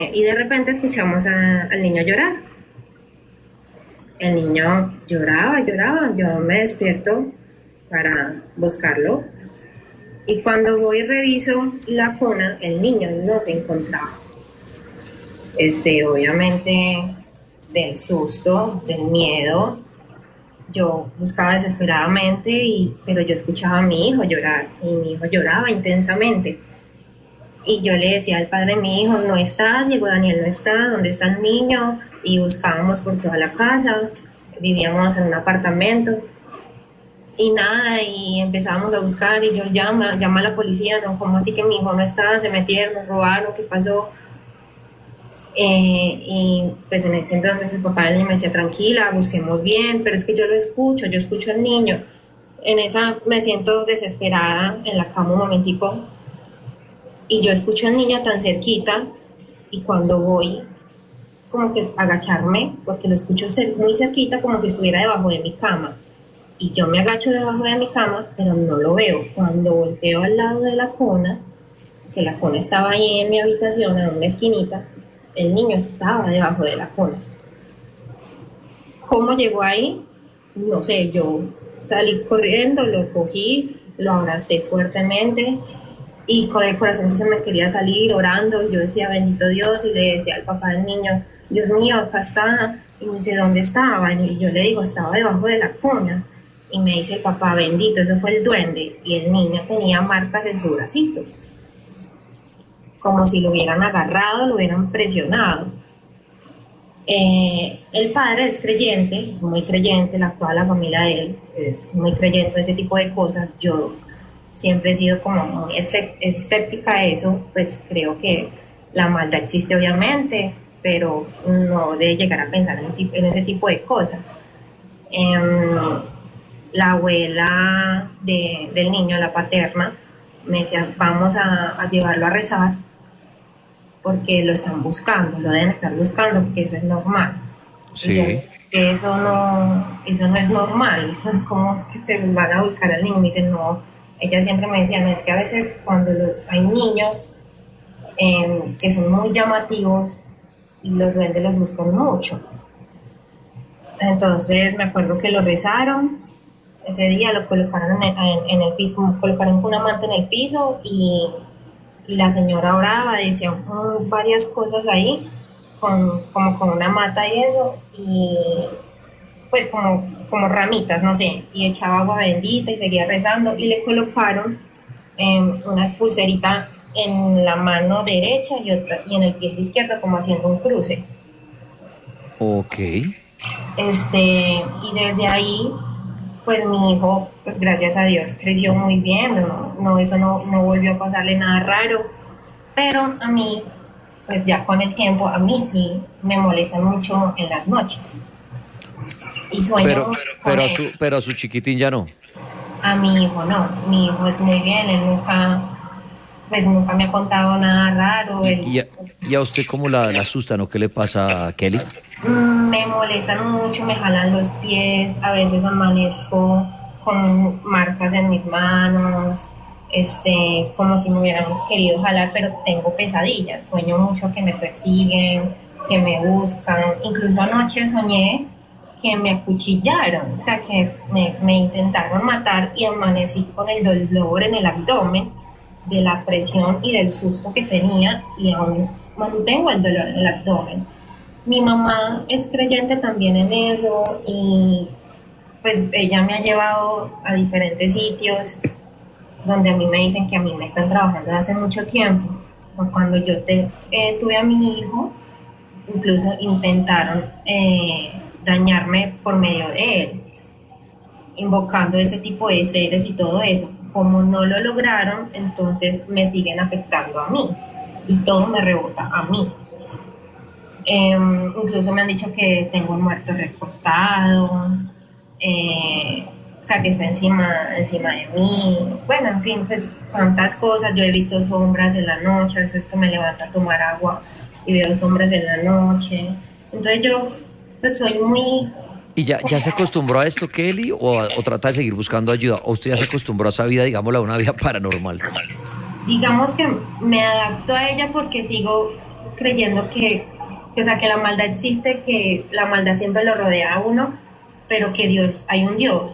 Y de repente escuchamos al niño llorar. El niño lloraba, lloraba. Yo me despierto para buscarlo. Y cuando voy y reviso la cuna, el niño no se encontraba. Obviamente, del susto, del miedo, yo buscaba desesperadamente, pero yo escuchaba a mi hijo llorar y mi hijo lloraba intensamente. Y yo le decía al padre de mi hijo, no está, Diego Daniel no está, ¿dónde está el niño? Y buscábamos por toda la casa, vivíamos en un apartamento y nada, y empezábamos a buscar y yo llama a la policía, no, ¿cómo así que mi hijo no está? Se metieron, nos robaron, ¿qué pasó? Y pues en ese entonces el papá del niño me decía, tranquila, busquemos bien, pero es que yo lo escucho, yo escucho al niño. En esa me siento desesperada en la cama un momentico y yo escucho al niño tan cerquita y cuando voy como que agacharme, porque lo escucho muy cerquita como si estuviera debajo de mi cama. Y yo me agacho debajo de mi cama, pero no lo veo. Cuando volteo al lado de la cuna, que la cuna estaba ahí en mi habitación, en una esquinita, el niño estaba debajo de la cuna. ¿Cómo llegó ahí? No sé, yo salí corriendo, lo cogí, lo abracé fuertemente y con el corazón que se me quería salir, orando, yo decía, bendito Dios, y le decía al papá del niño, Dios mío, acá está, y me dice, ¿dónde estaba? Y yo le digo, estaba debajo de la cuna, y me dice el papá, bendito, eso fue el duende, y el niño tenía marcas en su bracito, como si lo hubieran agarrado, lo hubieran presionado. El padre es creyente, es muy creyente, toda la familia de él es muy creyente de ese tipo de cosas. Yo siempre he sido como muy escéptica a eso, pues creo que la maldad existe obviamente, pero no de llegar a pensar en ese tipo de cosas. La abuela del niño, la paterna, me decía, vamos a llevarlo a rezar porque lo están buscando, lo deben estar buscando porque eso es normal. Y yo, Sí. eso no es normal, eso es como es que se van a buscar al niño. Me dicen, no, ella siempre me decía, no, es que a veces cuando hay niños que son muy llamativos y los duendes los buscan mucho. Entonces me acuerdo que lo rezaron, ese día lo colocaron en el piso, colocaron una manta en el piso y la señora oraba, decía varias cosas ahí, como con una mata y eso, y pues como ramitas, no sé, y echaba agua bendita y seguía rezando y le colocaron una pulserita en la mano derecha y otra y en el pie izquierdo como haciendo un cruce. Ok. Y desde ahí pues mi hijo, pues gracias a Dios, creció muy bien, eso no volvió a pasarle nada raro, pero a mí, pues ya con el tiempo, a mí sí me molesta mucho en las noches y sueño Pero, mucho con él. pero a su chiquitín ya no. A mi hijo no, mi hijo es muy bien, él nunca me ha contado nada raro, ¿Y, y, a, y a usted cómo la asustan o qué le pasa a Kelly? me molestan mucho, me jalan los pies, a veces amanezco con marcas en mis manos, como si me hubieran querido jalar, pero tengo pesadillas, sueño mucho que me persiguen, que me buscan, incluso anoche soñé que me acuchillaron, o sea, que me intentaron matar y amanecí con el dolor en el abdomen de la presión y del susto que tenía y aún mantengo el dolor en el abdomen. Mi mamá es creyente también en eso y pues ella me ha llevado a diferentes sitios donde a mí me dicen que a mí me están trabajando hace mucho tiempo. Cuando yo tuve a mi hijo, incluso intentaron dañarme por medio de él, invocando ese tipo de seres y todo eso. Como no lo lograron, entonces me siguen afectando a mí y todo me rebota a mí. Incluso me han dicho que tengo un muerto recostado, o sea, que está encima de mí. Bueno, en fin, pues tantas cosas. Yo he visto sombras en la noche, a veces que me levanto a tomar agua y veo sombras en la noche. Entonces yo pues soy muy, ¿Y ya se acostumbró a esto, Kelly, o trata de seguir buscando ayuda? ¿O usted ya se acostumbró a esa vida, digámoslo, a una vida paranormal? digamos que me adapto a ella porque sigo creyendo o sea, que la maldad existe, que la maldad siempre lo rodea a uno, pero que hay un Dios,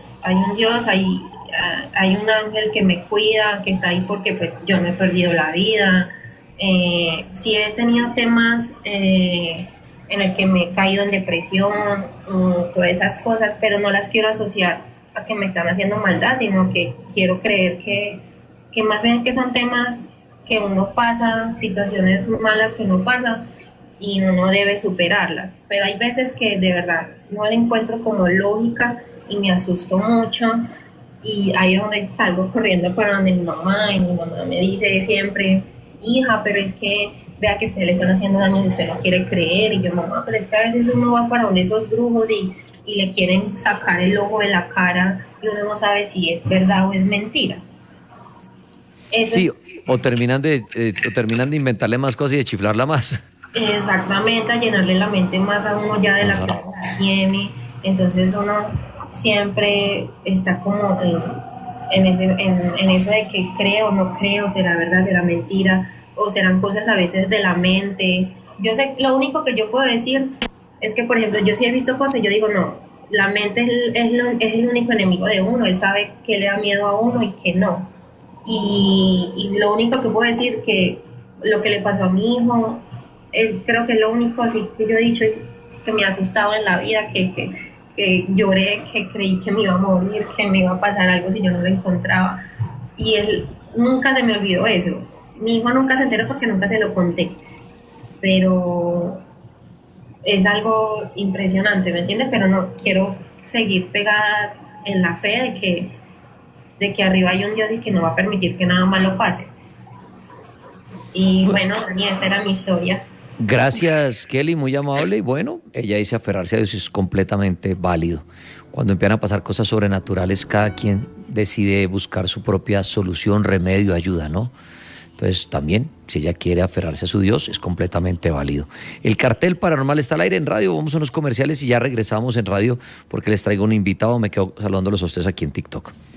hay un ángel que me cuida, que está ahí porque pues yo no he perdido la vida. Sí he tenido temas en el que me he caído en depresión, todas esas cosas, pero no las quiero asociar a que me están haciendo maldad, sino que quiero creer que más bien que son temas que uno pasa, situaciones malas que uno pasa y uno debe superarlas. Pero hay veces que de verdad no le encuentro como lógica y me asusto mucho, y ahí es donde salgo corriendo para donde mi mamá, y mi mamá me dice siempre: hija, pero es que vea que se le están haciendo daño y usted no quiere creer. Y yo: mamá, pero es que a veces uno va para donde esos brujos y le quieren sacar el ojo de la cara y uno no sabe si es verdad o es mentira. Eso Sí, o terminan de inventarle más cosas y de chiflarla más. exactamente, a llenarle la mente más a uno ya de la que tiene. Entonces uno siempre está como en eso de que creo o no creo, será verdad, será mentira, o serán cosas a veces de la mente. Yo sé, lo único que yo puedo decir es que, por ejemplo, yo sí he visto cosas y yo digo: no, la mente es el único enemigo de uno, él sabe que le da miedo a uno y que no. Y lo único que puedo decir que lo que le pasó a mi hijo creo que es lo único así que yo he dicho que me ha asustado en la vida, que lloré, que creí que me iba a morir, que me iba a pasar algo si yo no lo encontraba. Y él nunca se me olvidó eso. Mi hijo nunca se enteró porque nunca se lo conté. Pero es algo impresionante, ¿me entiendes? Pero no quiero seguir pegada en la fe de que arriba hay un Dios y que no va a permitir que nada malo pase. Y bueno, Dani, esa era mi historia. Gracias, Kelly, muy amable. Y bueno, ella dice: aferrarse a Dios es completamente válido. Cuando empiezan a pasar cosas sobrenaturales, cada quien decide buscar su propia solución, remedio, ayuda, ¿no? Entonces también, si ella quiere aferrarse a su Dios, es completamente válido. El cartel paranormal está al aire en radio. Vamos a unos comerciales y ya regresamos en radio porque les traigo un invitado. Me quedo saludándolos a ustedes aquí en TikTok.